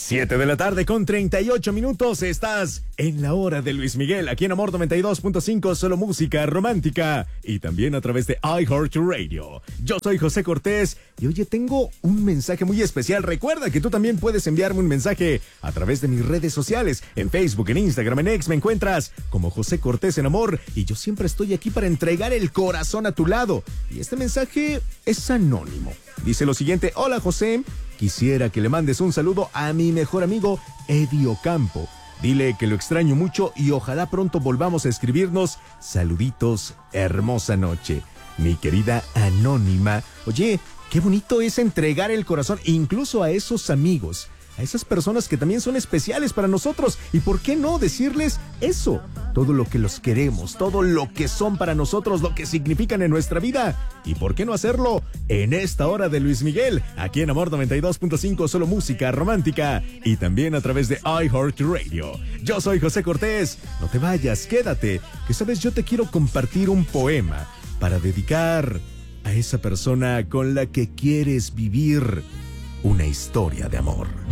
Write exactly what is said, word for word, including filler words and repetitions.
Siete de la tarde con treinta y ocho minutos. Estás en la hora de Luis Miguel, aquí en Amor noventa y dos punto cinco, solo música romántica. Y también a través de iHeartRadio. Yo soy José Cortés y oye, tengo un mensaje muy especial. Recuerda que tú también puedes enviarme un mensaje a través de mis redes sociales. En Facebook, en Instagram, en X me encuentras como José Cortés en Amor. Y yo siempre estoy aquí para entregar el corazón a tu lado. Y este mensaje es anónimo. Dice lo siguiente: hola José, quisiera que le mandes un saludo a mi mejor amigo Eddie Ocampo. Dile que lo extraño mucho y ojalá pronto volvamos a escribirnos. Saluditos, hermosa noche. Mi querida anónima. Oye, qué bonito es entregar el corazón incluso a esos amigos, a esas personas que también son especiales para nosotros. ¿Y por qué no decirles eso? Todo lo que los queremos, todo lo que son para nosotros, lo que significan en nuestra vida. ¿Y por qué no hacerlo en esta hora de Luis Miguel? Aquí en Amor noventa y dos punto cinco, solo música romántica. Y también a través de iHeartRadio. Yo soy José Cortés. No te vayas, quédate. Que sabes, yo te quiero compartir un poema para dedicar a esa persona con la que quieres vivir una historia de amor.